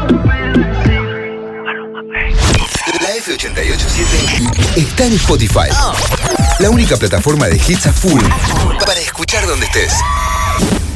La F887 está en Spotify. La única plataforma de hits a full para escuchar donde estés.